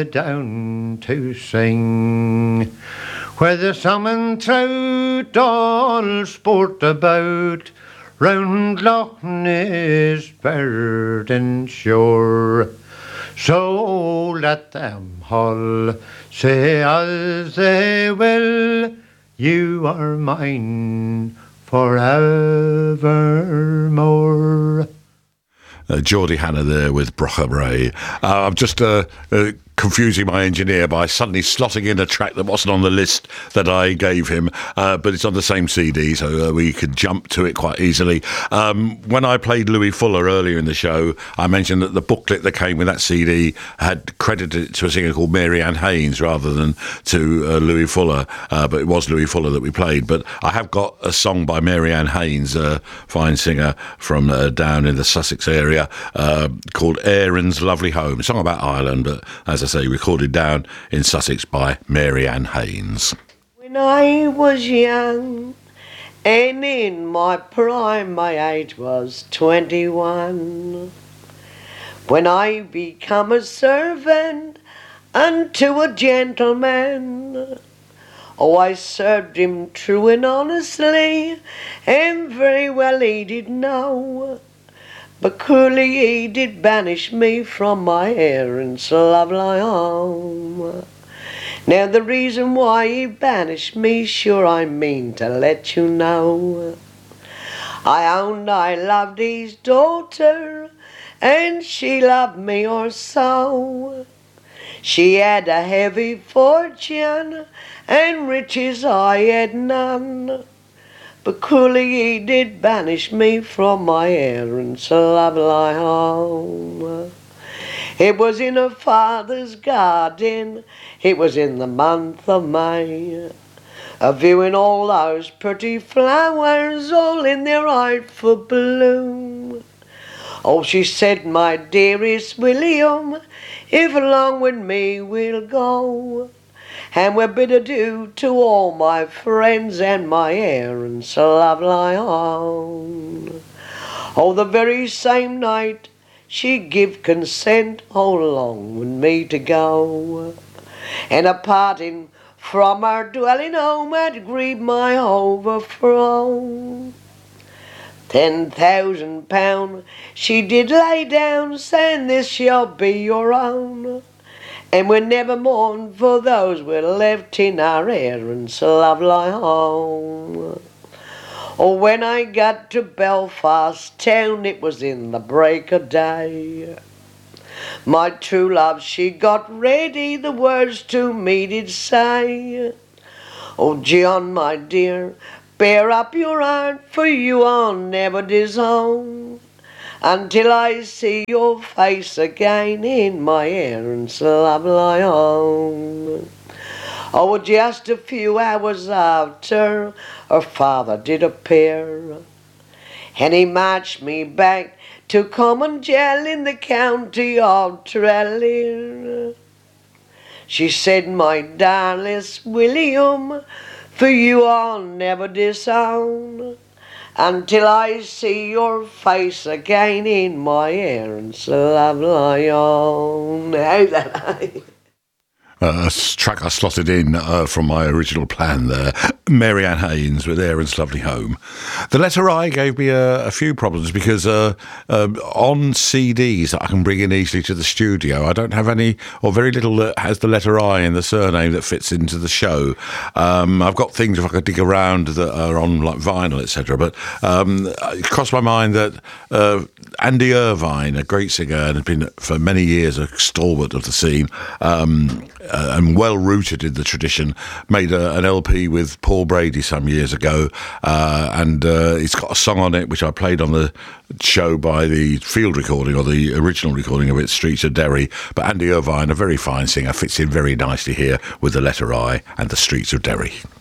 down to sing, where the salmon trout all sport about, round Loch Ness Verdant shore. So let them all say as they will, you are mine forevermore. Geordie Hanna there with Brocha Bray. I'm just confusing my engineer by suddenly slotting in a track that wasn't on the list that I gave him, but it's on the same CD, so we could jump to it quite easily. When I played Louis Fuller earlier in the show, I mentioned that the booklet that came with that CD had credited it to a singer called Mary Ann Haynes rather than to Louis Fuller, but it was Louis Fuller that we played. But I have got a song by Mary Ann Haynes, a fine singer from down in the Sussex area, called Erin's Lovely Home, a song about Ireland, but as I say, recorded down in Sussex by Mary Ann Haynes. When I was young and in my prime, my age was 21, when I become a servant unto a gentleman. Oh, I served him true and honestly, and very well he did know. But cruelly he did banish me from my Erin's lovely home. Now the reason why he banished me, sure I mean to let you know. I owned I loved his daughter, and she loved me or so. She had a heavy fortune, and riches I had none. But cruelly he did banish me from my Erin's lovely home. It was in her father's garden, it was in the month of May, a viewing all those pretty flowers, all in their rightful bloom. Oh, she said, my dearest William, if along with me we'll go, and we'll bid adieu to all my friends and my Erin's lovely home. Oh, the very same night she give consent, oh, along with me to go, and a parting from our dwelling home had grieved my overthrow. £10,000 she did lay down, saying this shall be your own, and we'll never mourn for those we're left in our Erin's lovely home. Oh, when I got to Belfast town, it was in the break of day. My true love, she got ready, the words to me did say, oh, John, my dear, bear up your heart, for you I'll never disown, until I see your face again in my Erin's lovely home. Oh, just a few hours after, her father did appear, and he marched me back to common jail in the county of Tralee. She said, my darlest William, for you I'll never disown, until I see your face again in my Erin's lovely home. How's that? A track I slotted in from my original plan there. Mary Ann Haynes with Erin's Lovely Home. The letter I gave me a few problems because on CDs that I can bring in easily to the studio, I don't have any or very little that has the letter I in the surname that fits into the show. I've got things if I could dig around that are on like vinyl, etc. But it crossed my mind that Andy Irvine, a great singer and has been for many years a stalwart of the scene, and well rooted in the tradition, made an LP with Paul Brady some years ago, and it's got a song on it which I played on the show by the field recording or the original recording of it, Streets of Derry. But Andy Irvine, a very fine singer, fits in very nicely here with the letter I and the Streets of Derry.